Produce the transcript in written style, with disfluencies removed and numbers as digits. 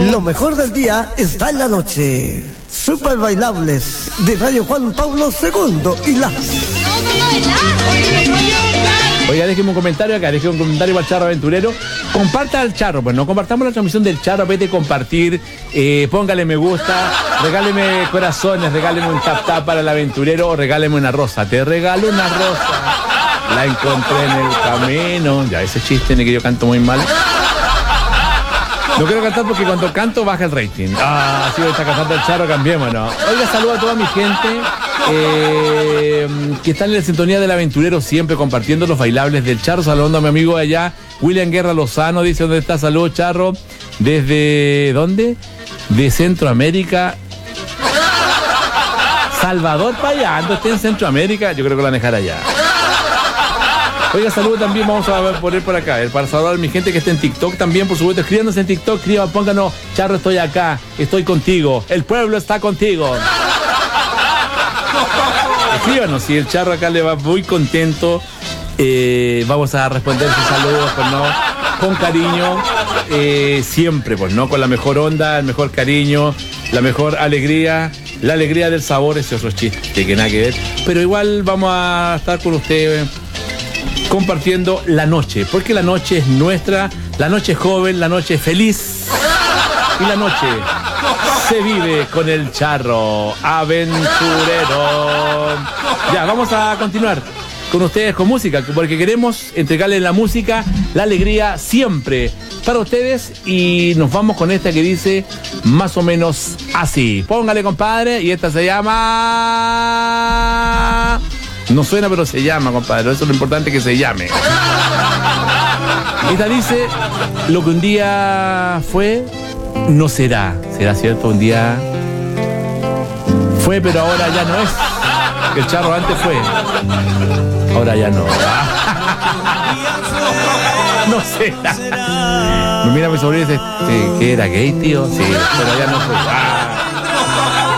Lo mejor del día está en la noche. Super bailables de Radio Juan Pablo II y las... Oiga, déjeme un comentario acá, déjeme un comentario para el Charro Aventurero. Comparta al Charro, pues no compartamos la transmisión del Charro, vete a compartir, póngale me gusta, regáleme corazones, regáleme un tap para el aventurero o regáleme una rosa. Te regalo una rosa, la encontré en el camino. Ya, ese chiste ni que yo canto muy mal. No quiero cantar porque cuando canto baja el rating. Ah, sí, está cantando el Charro, cambiémonos. Oiga, saludo a toda mi gente que están en la sintonía del aventurero, siempre compartiendo los bailables del Charro. Saludando a mi amigo allá, William Guerra Lozano, dice, ¿dónde está? Saludos, Charro. ¿Desde dónde? De Centroamérica. Salvador Payando, está en Centroamérica. Yo creo que lo van a dejar allá. Oiga, saludos también, vamos a poner por acá, para saludar a mi gente que está en TikTok también, por supuesto, escríbanos en TikTok, pónganos, Charro, estoy acá, estoy contigo, el pueblo está contigo. Escríbanos, si el Charro acá le va muy contento, vamos a responder sus saludos, pues no, con cariño, siempre, pues no, con la mejor onda, el mejor cariño, la mejor alegría. La alegría del sabor, ese otro chiste que nada que ver, pero igual vamos a estar con ustedes compartiendo la noche, porque la noche es nuestra, la noche es joven, la noche es feliz y la noche se vive con el Charro Aventurero. Ya, vamos a continuar con ustedes con música, porque queremos entregarles la música, la alegría siempre para ustedes, y nos vamos con esta que dice más o menos así. Póngale, compadre, y esta se llama... No suena, pero se llama, compadre. Eso es lo importante, que se llame. Esta dice, lo que un día fue, no será. ¿Será cierto? Un día fue, pero ahora ya no es. El Charro antes fue, ahora ya no. No será. Me mira mi sobrino y dice, ¿qué era gay, tío? Sí, pero ya no fue.